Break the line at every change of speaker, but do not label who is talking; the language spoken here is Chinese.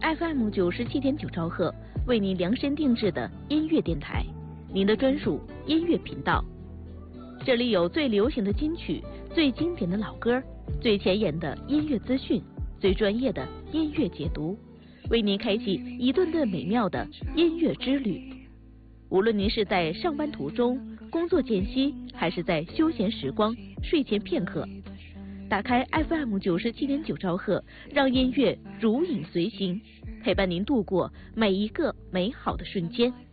FM97.9兆赫，为您量身定制的音乐电台，您的专属音乐频道。这里有最流行的金曲、最经典的老歌、最前沿的音乐资讯、最专业的音乐解读，为您开启一段段美妙的音乐之旅。无论您是在上班途中、工作间隙，还是在休闲时光、睡前片刻，打开 FM97.9兆赫，让音乐如影随形，陪伴您度过每一个美好的瞬间。